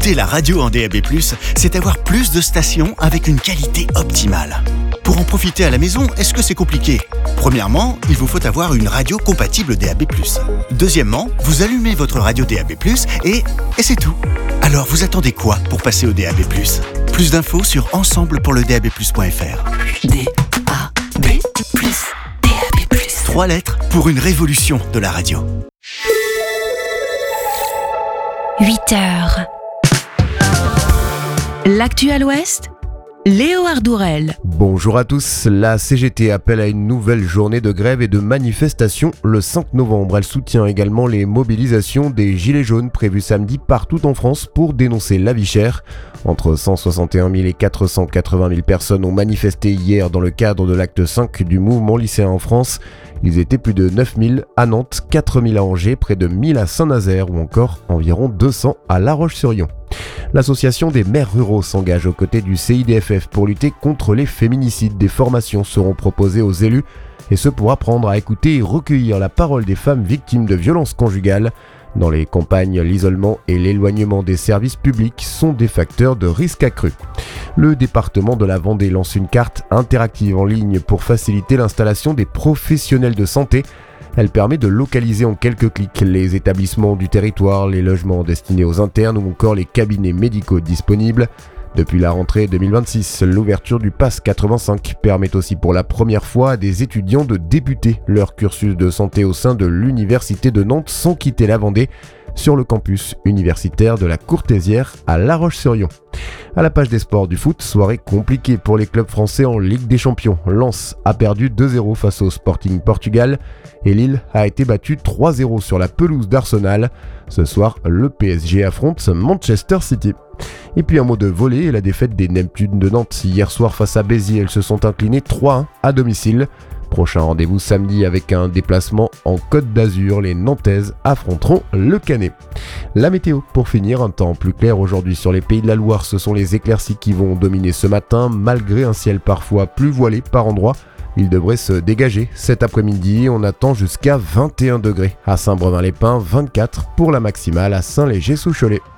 Écouter la radio en DAB+, c'est avoir plus de stations avec une qualité optimale. Pour en profiter à la maison, est-ce que c'est compliqué ? Premièrement, il vous faut avoir une radio compatible DAB+. Deuxièmement, vous allumez votre radio DAB+, et c'est tout. Alors vous attendez quoi pour passer au DAB+? Plus d'infos sur ensemblepourledab+.fr. DAB+, DAB+. 3 lettres pour une révolution de la radio. 8h. L'actu à l'Ouest, Léo Ardourel. Bonjour à tous, la CGT appelle à une nouvelle journée de grève et de manifestation le 5 novembre. Elle soutient également les mobilisations des Gilets jaunes prévues samedi partout en France pour dénoncer la vie chère. Entre 161 000 et 480 000 personnes ont manifesté hier dans le cadre de l'acte 5 du mouvement lycéen en France. Ils étaient plus de 9 000 à Nantes, 4 000 à Angers, près de 1 000 à Saint-Nazaire ou encore environ 200 à La Roche-sur-Yon. L'association des maires ruraux s'engage aux côtés du CIDFF pour lutter contre les féminicides. Des formations seront proposées aux élus et ce pour apprendre à écouter et recueillir la parole des femmes victimes de violences conjugales. Dans les campagnes, l'isolement et l'éloignement des services publics sont des facteurs de risque accru. Le département de la Vendée lance une carte interactive en ligne pour faciliter l'installation des professionnels de santé. Elle permet de localiser en quelques clics les établissements du territoire, les logements destinés aux internes ou encore les cabinets médicaux disponibles. Depuis la rentrée 2026, l'ouverture du Pass 85 permet aussi pour la première fois à des étudiants de débuter leur cursus de santé au sein de l'Université de Nantes sans quitter la Vendée, sur le campus universitaire de la Courtésière à La Roche-sur-Yon. À la page des sports du foot, soirée compliquée pour les clubs français en Ligue des Champions. Lens a perdu 2-0 face au Sporting Portugal et Lille a été battue 3-0 sur la pelouse d'Arsenal. Ce soir, le PSG affronte Manchester City. Et puis un mot de volley, la défaite des Neptunes de Nantes hier soir face à Béziers. Elles se sont inclinées 3-1 à domicile. Prochain rendez-vous samedi avec un déplacement en Côte d'Azur. Les Nantaises affronteront le Canet. La météo pour finir, un temps plus clair aujourd'hui sur les Pays de la Loire. Ce sont les éclaircies qui vont dominer ce matin malgré un ciel parfois plus voilé par endroits. Il devrait se dégager cet après-midi. On attend jusqu'à 21 degrés à Saint-Brevin-les-Pins, 24 pour la maximale à Saint-Léger-sous-Cholet.